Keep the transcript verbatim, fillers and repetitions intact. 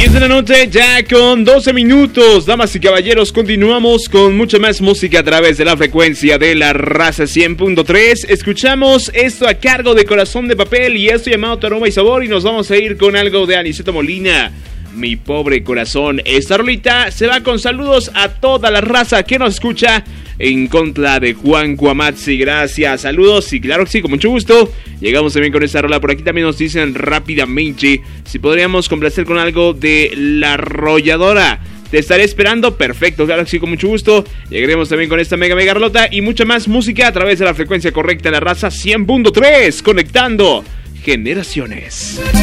diez de la noche, ya con doce minutos. Damas y caballeros, continuamos con mucha más música a través de la frecuencia de la raza cien punto tres. Escuchamos esto a cargo de Corazón de Papel y esto llamado Tu Aroma y Sabor. Y nos vamos a ir con algo de Aniceto Molina, Mi Pobre Corazón. Esta rolita se va con saludos a toda la raza que nos escucha en contra de Juan Cuamatzi. Gracias, saludos y claro que sí, con mucho gusto. Llegamos también con esta rola. Por aquí también nos dicen rápidamente si podríamos complacer con algo de La Arrolladora. Te estaré esperando, perfecto, claro que sí, con mucho gusto. Llegaremos también con esta mega mega rolota y mucha más música a través de la frecuencia correcta de la raza cien punto tres, conectando generaciones.